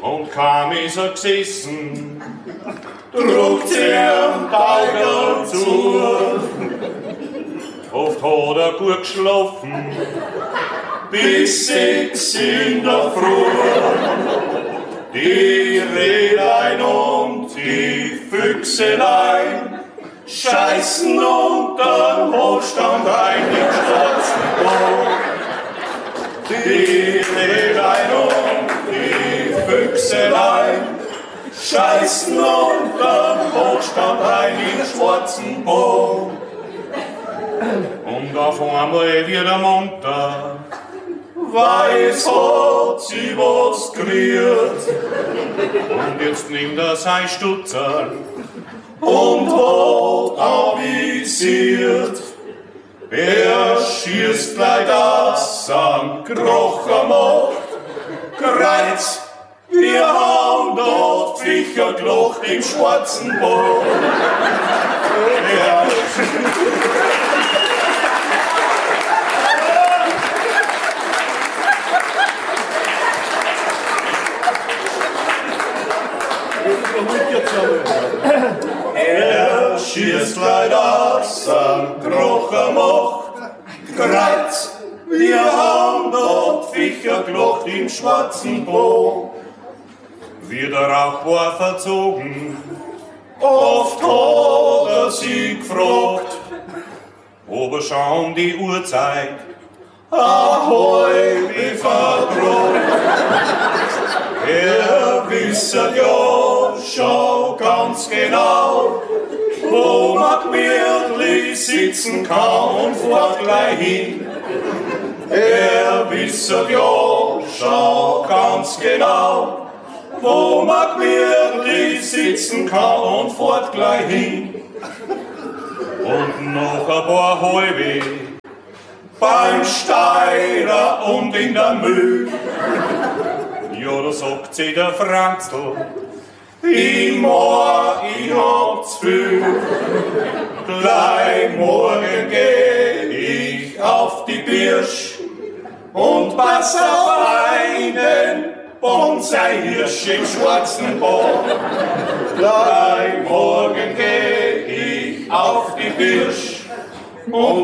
und kaum ist er gesessen, druckt er Augen zu. Oft hat er gut geschlafen, bis 6 in der Früh. Die Rehlein und die Füchselein scheißen unterm Hofstand ein im schwarzen Boot. Die Rehlein und die Füchselein scheißen unterm Hofstand ein im schwarzen Boot. Und auf einmal wird er munter, weil es hat sie was gerührt. Und jetzt nimmt er sein Stutzerl und hat avisiert. Er schießt gleich das am Krocher macht. Kreuz, wir haben dort Viecher gelacht im schwarzen Boot. Er schießt leider aus am Krocher macht. Kreuz, wir haben dort Viecher gelacht im schwarzen Boot. Wie der Rauch war verzogen, oft hat er sie gefragt, ob er schon die Uhrzeit ahoi wie verdroht. Er wisset ja schon ganz genau, wo man gemütlich sitzen kann und fährt gleich hin. Er wisset ja schon ganz genau, wo man gemütlich sitzen kann und fährt gleich hin. Und noch ein paar halbe beim Steirer und in der Mühl. Ja, da sagt sie der Franzl, ich hab's viel. Gleich morgen geh ich auf die Birsch und pass auf einen Bonsai-Hirsch im schwarzen Boot. Gleich morgen geh ich auf die Birsch und